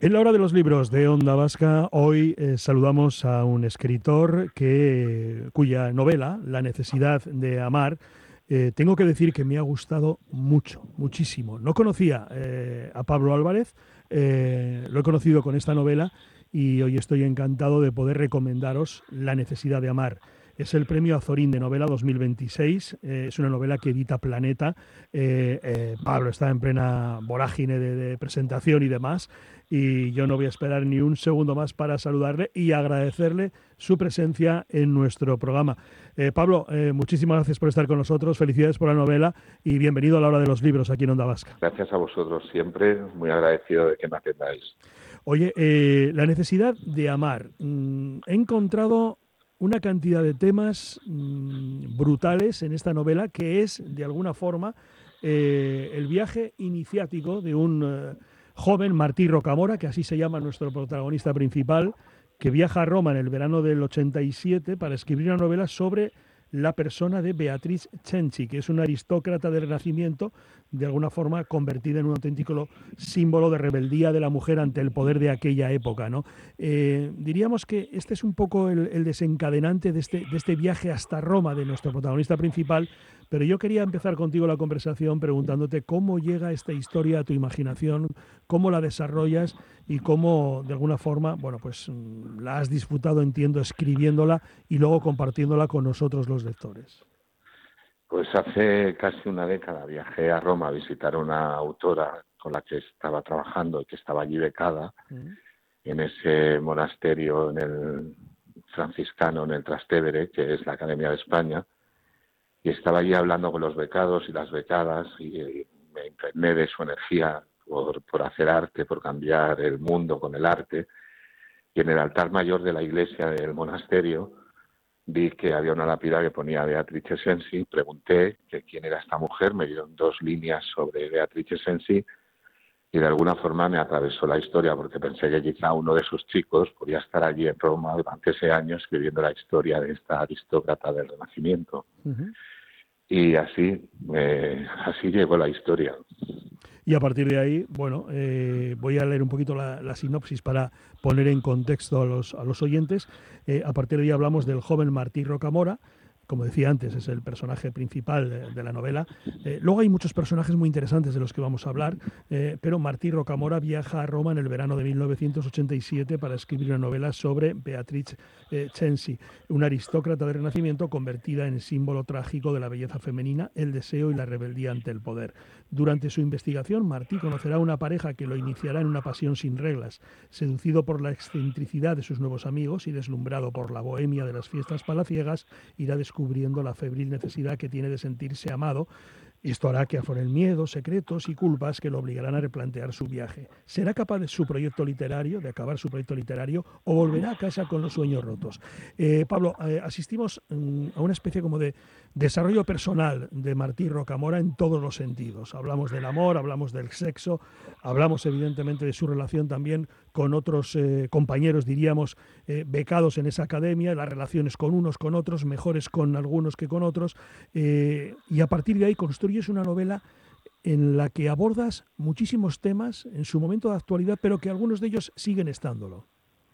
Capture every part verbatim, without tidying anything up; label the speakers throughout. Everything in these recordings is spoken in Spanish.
Speaker 1: En la hora de los libros de Onda Vasca, hoy eh, saludamos a un escritor que, cuya novela, La necesidad de amar, eh, tengo que decir que me ha gustado mucho, muchísimo. No conocía eh, a Pablo Álvarez, eh, lo he conocido con esta novela y hoy estoy encantado de poder recomendaros La necesidad de amar. Es el premio Azorín de novela dos mil veintiséis, eh, es una novela que edita Planeta. Eh, eh, Pablo está en plena vorágine de, de presentación y demás, y yo no voy a esperar ni un segundo más para saludarle y agradecerle su presencia en nuestro programa. Eh, Pablo, eh, muchísimas gracias por estar con nosotros, felicidades por la novela y bienvenido a la hora de los libros aquí en Onda Vasca.
Speaker 2: Gracias a vosotros siempre, muy agradecido de que me atendáis.
Speaker 1: Oye, eh, la necesidad de amar. Mm, he encontrado una cantidad de temas mmm, brutales en esta novela que es, de alguna forma, eh, el viaje iniciático de un eh, joven, Martí Rocamora, que así se llama nuestro protagonista principal, que viaja a Roma en el verano del ochenta y siete para escribir una novela sobre la persona de Beatriz Cenci, que es una aristócrata del Renacimiento, de alguna forma convertida en un auténtico símbolo de rebeldía de la mujer ante el poder de aquella época, ¿no? Eh, diríamos que este es un poco el, el desencadenante de este, de este viaje hasta Roma de nuestro protagonista principal, pero yo quería empezar contigo la conversación preguntándote cómo llega esta historia a tu imaginación, cómo la desarrollas y cómo, de alguna forma, bueno, pues la has disfrutado, entiendo, escribiéndola y luego compartiéndola con nosotros los lectores.
Speaker 2: Pues hace casi una década viajé a Roma a visitar a una autora con la que estaba trabajando y que estaba allí becada mm. en ese monasterio en el franciscano, en el Trastevere, que es la Academia de España, y estaba allí hablando con los becados y las becadas y, y me impregné de su energía por, por hacer arte, por cambiar el mundo con el arte. Y en el altar mayor de la iglesia del monasterio vi que había una lápida que ponía Beatrice Cenci, pregunté que quién era esta mujer, me dieron dos líneas sobre Beatrice Cenci y de alguna forma me atravesó la historia porque pensé que quizá uno de sus chicos podía estar allí en Roma durante ese año escribiendo la historia de esta aristócrata del Renacimiento. Uh-huh. Y así, eh, así llegó la historia.
Speaker 1: Y a partir de ahí, bueno, eh, voy a leer un poquito la, la sinopsis para poner en contexto a los, a los oyentes. Eh, a partir de ahí hablamos del joven Martí Rocamora. Como decía antes, es el personaje principal de, de la novela. Eh, luego hay muchos personajes muy interesantes de los que vamos a hablar, eh, pero Martí Rocamora viaja a Roma en el verano de mil novecientos ochenta y siete para escribir una novela sobre Beatriz eh, Cenci, una aristócrata del Renacimiento convertida en símbolo trágico de la belleza femenina, el deseo y la rebeldía ante el poder. Durante su investigación, Martí conocerá a una pareja que lo iniciará en una pasión sin reglas. Seducido por la excentricidad de sus nuevos amigos y deslumbrado por la bohemia de las fiestas palaciegas, irá descubriendo la febril necesidad que tiene de sentirse amado. Esto hará que afloren miedos, secretos y culpas que lo obligarán a replantear su viaje. ¿Será capaz de su proyecto literario, de acabar su proyecto literario, o volverá a casa con los sueños rotos? Eh, Pablo, eh, asistimos mm, a una especie como de desarrollo personal de Martí Rocamora en todos los sentidos. Hablamos del amor, hablamos del sexo, hablamos evidentemente de su relación también con otros eh, compañeros, diríamos, eh, becados en esa academia, las relaciones con unos, con otros, mejores con algunos que con otros, eh, y a partir de ahí construye es una novela en la que abordas muchísimos temas en su momento de actualidad, pero que algunos de ellos siguen estándolo.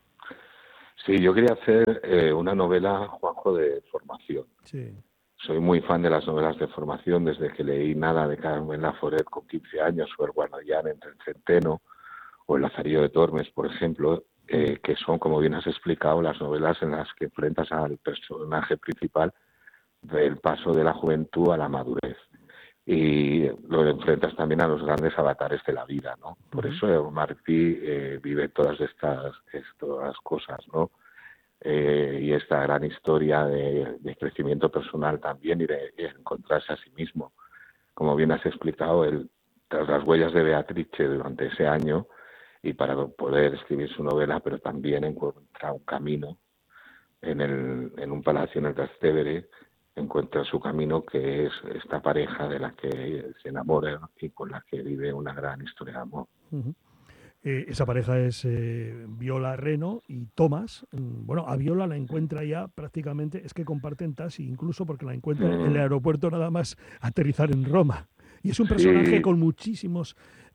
Speaker 2: Sí, yo quería hacer eh, una novela, Juanjo, de formación.
Speaker 1: Sí.
Speaker 2: Soy muy fan de las novelas de formación desde que leí Nada de Carmen Laforet con quince años, o El Guardián entre el Centeno, o El Lazarillo de Tormes, por ejemplo, eh, que son, como bien has explicado, las novelas en las que enfrentas al personaje principal del paso de la juventud a la madurez. Y lo enfrentas también a los grandes avatares de la vida, ¿no? Por uh-huh. eso Martí eh, vive todas estas, estas cosas, ¿no? Eh, y esta gran historia de, de crecimiento personal también y de, de encontrarse a sí mismo. Como bien has explicado, el, tras las huellas de Beatrice durante ese año y para poder escribir su novela, pero también encuentra un camino en, el, en un palacio en el Trastevere, encuentra su camino, que es esta pareja de la que se enamora y con la que vive una gran historia de amor.
Speaker 1: Uh-huh. Eh, esa pareja es eh, Viola Reno y Tomás. Bueno, a Viola la encuentra ya prácticamente, es que comparten taxi, incluso porque la encuentra mm. en el aeropuerto nada más aterrizar en Roma. Y es un personaje sí. con muchísimos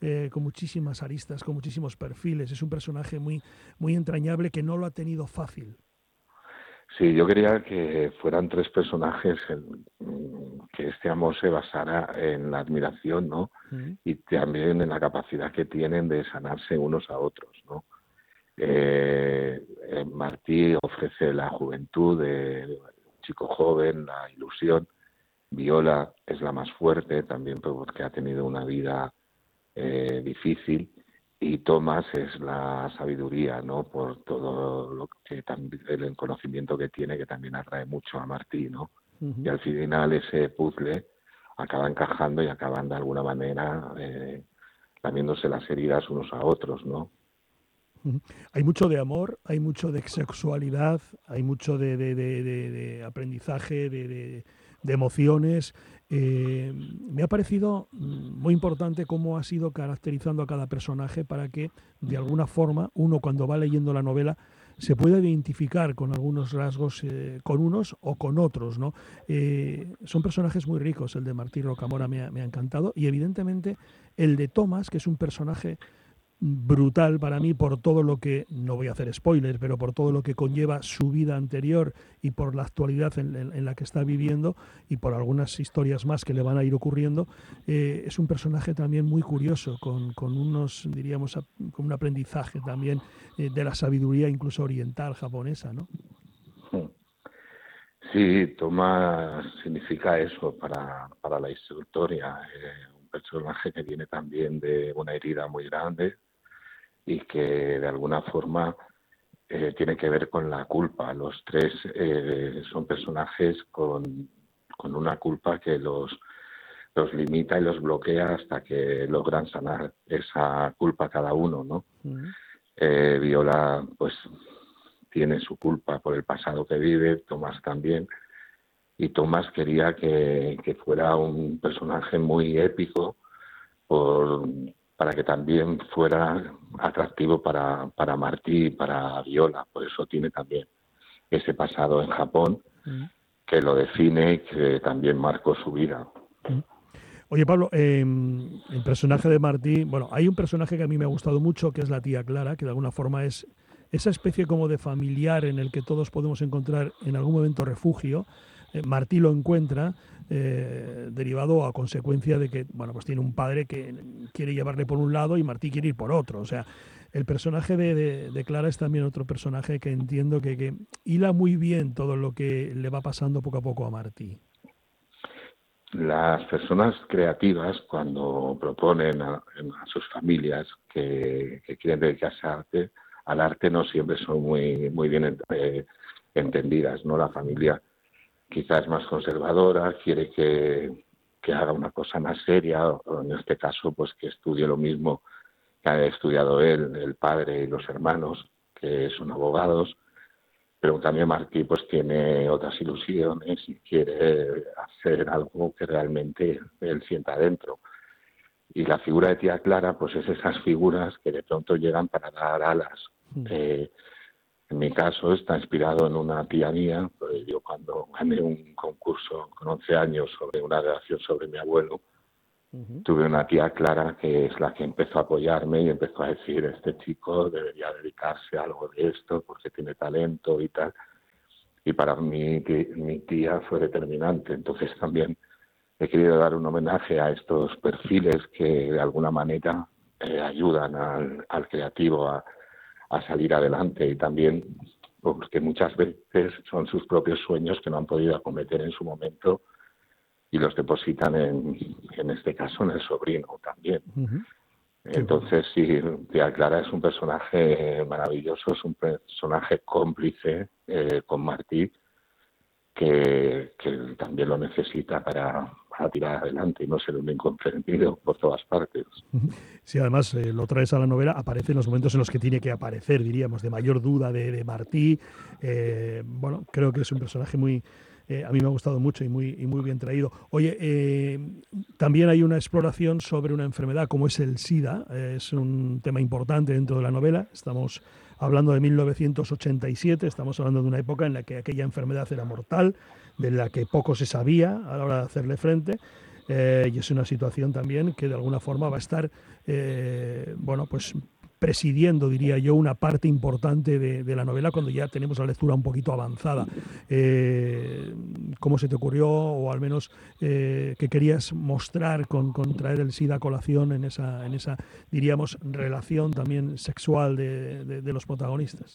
Speaker 1: eh, con muchísimas aristas, con muchísimos perfiles. Es un personaje muy, muy entrañable que no lo ha tenido fácil.
Speaker 2: Sí, yo quería que fueran tres personajes en- que este amor se basara en la admiración, ¿no?
Speaker 1: Mm.
Speaker 2: Y también en la capacidad que tienen de sanarse unos a otros, ¿no? Eh, eh, Martí ofrece la juventud de un chico joven, la ilusión. Viola es la más fuerte, también porque ha tenido una vida eh, difícil. Y Tomás es la sabiduría, ¿no? Por todo lo que también, el conocimiento que tiene, que también atrae mucho a Martí, ¿no? Y
Speaker 1: Ujú.
Speaker 2: al final ese puzzle acaba encajando y acaban de alguna manera eh, lamiéndose las heridas unos a otros, ¿no?
Speaker 1: Ujú. Hay mucho de amor, hay mucho de sexualidad, hay mucho de, de- de- de- de aprendizaje, de, de- de emociones. Eh, me ha parecido mm, muy importante cómo has ido caracterizando a cada personaje para que, de alguna forma, uno cuando va leyendo la novela se pueda identificar con algunos rasgos, eh, con unos o con otros, ¿no? Eh, son personajes muy ricos. El de Martí Rocamora me ha, me ha encantado y, evidentemente, el de Tomás, que es un personaje brutal para mí por todo lo que, no voy a hacer spoilers, pero por todo lo que conlleva su vida anterior y por la actualidad en, en- en la que está viviendo y por algunas historias más que le van a ir ocurriendo. Eh, es un personaje también muy curioso, con, con unos, diríamos, ap- con un aprendizaje también eh, de la sabiduría incluso oriental, japonesa, ¿no?
Speaker 2: Sí, Tomás significa eso para, para la historia. Eh, un personaje que viene también de una herida muy grande y que de alguna forma eh, tiene que ver con la culpa. Los tres eh, son personajes con, con una culpa que los, los limita y los bloquea hasta que logran sanar esa culpa cada uno, ¿no?
Speaker 1: Mm.
Speaker 2: Eh, Viola, pues, tiene su culpa por el pasado que vive, Tomás también, y Tomás quería que, que fuera un personaje muy épico por, para que también fuera atractivo para, para Martí y para Viola. Por eso tiene también ese pasado en Japón
Speaker 1: Mm.
Speaker 2: que lo define y que también marcó su vida.
Speaker 1: Mm. Oye, Pablo, eh, el personaje de Martí, bueno, hay un personaje que a mí me ha gustado mucho, que es la tía Clara, que de alguna forma es esa especie como de familiar en el que todos podemos encontrar en algún momento refugio. Eh, Martí lo encuentra eh, derivado a consecuencia de que, bueno, pues tiene un padre que quiere llevarle por un lado y Martí quiere ir por otro. O sea, el personaje de, de- de Clara es también otro personaje que entiendo que, que hila muy bien todo lo que le va pasando poco a poco a Martí.
Speaker 2: Las personas creativas, cuando proponen a, a sus familias que, que quieren dedicarse al arte, al arte no siempre son muy, muy bien eh, entendidas, ¿no? La familia quizás más conservadora, quiere que, que haga una cosa más seria, o en este caso, pues que estudie lo mismo que ha estudiado él, el padre y los hermanos, que son abogados, pero también Martí pues tiene otras ilusiones y quiere hacer algo que realmente él sienta dentro. Y la figura de tía Clara, pues es esas figuras que de pronto llegan para dar alas.
Speaker 1: Mm.
Speaker 2: Eh, en mi caso está inspirado en una tía mía, pues yo cuando gané un concurso con once años sobre una relación sobre mi abuelo,
Speaker 1: Ujú.
Speaker 2: tuve una tía Clara que es la que empezó a apoyarme y empezó a decir, este chico debería dedicarse a algo de esto porque tiene talento y tal. Y para mí tí- mi tía fue determinante. Entonces también he querido dar un homenaje a estos perfiles que de alguna manera eh, ayudan al, al creativo a, a salir adelante y también porque muchas veces son sus propios sueños que no han podido acometer en su momento y los depositan en, en este caso en el sobrino también.
Speaker 1: Ujú. Qué bueno.
Speaker 2: Entonces sí, tía Clara es un personaje maravilloso, es un personaje cómplice eh, con Martí que, que también lo necesita para, para tirar adelante y no ser un incomprendido por todas partes.
Speaker 1: Si además eh, lo traes a la novela, aparece en los momentos en los que tiene que aparecer, diríamos, de mayor duda de, de Martí. Eh, bueno, creo que es un personaje muy, eh, a mí me ha gustado mucho y muy, y muy bien traído. Oye, eh, también hay una exploración sobre una enfermedad como es el SIDA. Eh, es un tema importante dentro de la novela. Estamos hablando de mil novecientos ochenta y siete, estamos hablando de una época en la que aquella enfermedad era mortal, de la que poco se sabía a la hora de hacerle frente. eh, y es una situación también que de alguna forma va a estar, eh, bueno, pues presidiendo, diría yo, una parte importante de, de la novela cuando ya tenemos la lectura un poquito avanzada. Eh, ¿Cómo se te ocurrió, o al menos eh, qué querías mostrar con, con traer el SIDA a colación en esa, en esa, diríamos, relación también sexual de, de, de los protagonistas?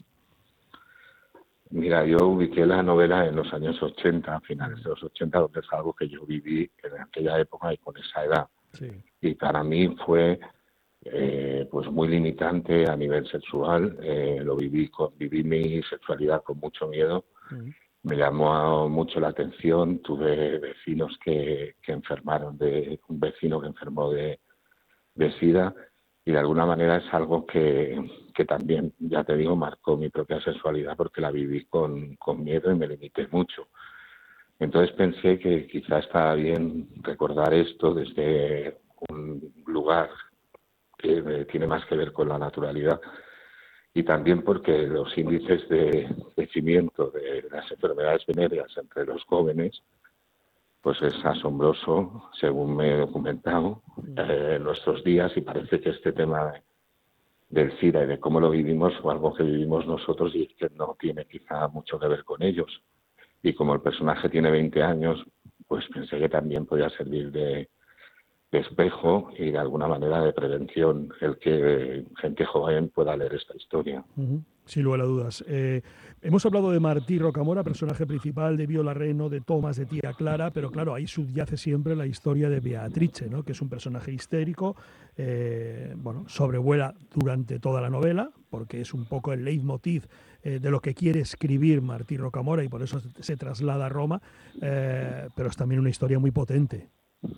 Speaker 2: Mira, yo ubiqué la novela en los años ochenta, a finales
Speaker 1: Mm,
Speaker 2: de los ochenta, donde es algo que yo viví en aquella época y con esa edad.
Speaker 1: sí.
Speaker 2: Y para mí fue eh, pues muy limitante a nivel sexual. Eh, lo viví, con, viví mi sexualidad con mucho miedo.
Speaker 1: Mm,
Speaker 2: Me llamó mucho la atención. Tuve vecinos que, que enfermaron de un vecino que enfermó de, de SIDA, y de alguna manera es algo que, que también, ya te digo, marcó mi propia sexualidad porque la viví con, con miedo y me limité mucho. Entonces pensé que quizá estaba bien recordar esto desde un lugar que eh, tiene más que ver con la naturalidad, y también porque los índices de crecimiento de las enfermedades venéreas entre los jóvenes pues es asombroso, según me he documentado
Speaker 1: mm.
Speaker 2: eh, en nuestros días, y parece que este tema del SIDA y de cómo lo vivimos fue algo que vivimos nosotros y que no tiene quizá mucho que ver con ellos. Y como el personaje tiene veinte años, pues pensé que también podía servir de, de espejo y de alguna manera de prevención el que gente joven pueda leer esta historia.
Speaker 1: Ujú, sin lugar a dudas. Eh, hemos hablado de Martí Rocamora, personaje principal, de Viola Reno, de Tomás, de Tía Clara, pero claro, ahí subyace siempre la historia de Beatrice, ¿no? Que es un personaje histérico, eh, bueno, sobrevuela durante toda la novela, porque es un poco el leitmotiv eh, de lo que quiere escribir Martí Rocamora, y por eso se, se traslada a Roma, eh, pero es también una historia muy potente.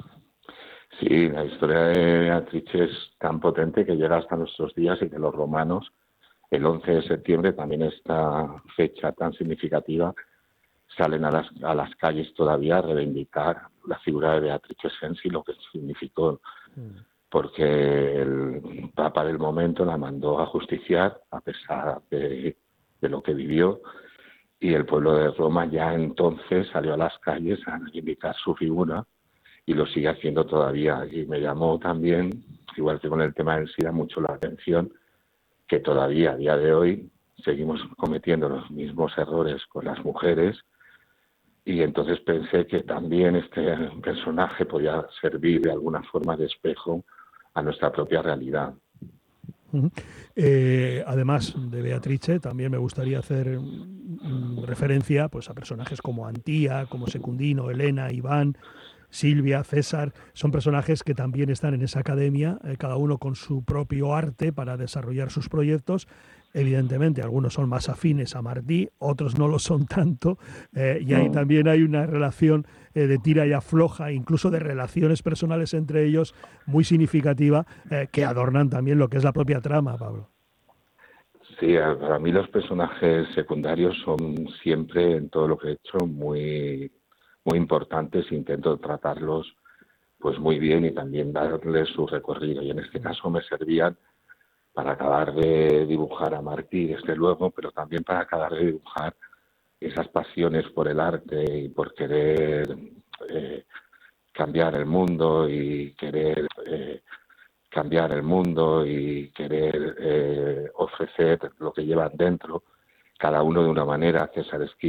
Speaker 2: Sí, la historia de Beatrice es tan potente que llega hasta nuestros días, y que los romanos, el once de septiembre, también esta fecha tan significativa, salen a las, a las calles todavía a reivindicar la figura de Beatrice Cenci y lo que significó,
Speaker 1: Mm.
Speaker 2: porque el Papa del momento la mandó a justiciar a pesar de, de lo que vivió, y el pueblo de Roma ya entonces salió a las calles a reivindicar su figura, y lo sigue haciendo todavía. Y me llamó también, igual que con el tema del SIDA, mucho la atención que todavía a día de hoy seguimos cometiendo los mismos errores con las mujeres, y entonces pensé que también este personaje podía servir de alguna forma de espejo a nuestra propia realidad.
Speaker 1: Ujú. Eh, además de Beatrice, también me gustaría hacer mm, referencia pues, a personajes como Antía, como Secundino, Elena, Iván, Silvia, César. Son personajes que también están en esa academia, eh, cada uno con su propio arte para desarrollar sus proyectos. Evidentemente, algunos son más afines a Martí, otros no lo son tanto, eh, y ahí
Speaker 2: Mm.
Speaker 1: también hay una relación eh, de tira y afloja, incluso de relaciones personales entre ellos, muy significativa, eh, que adornan también lo que es la propia trama, Pablo.
Speaker 2: Sí, para mí los personajes secundarios son siempre, en todo lo que he hecho, muy, muy importantes. Intento tratarlos pues muy bien y también darles su recorrido. Y en este caso me servían para acabar de dibujar a Martí, desde luego, pero también para acabar de dibujar esas pasiones por el arte y por querer eh, cambiar el mundo y querer eh, cambiar el mundo y querer eh, ofrecer lo que llevan dentro, cada uno de una manera. César Esquil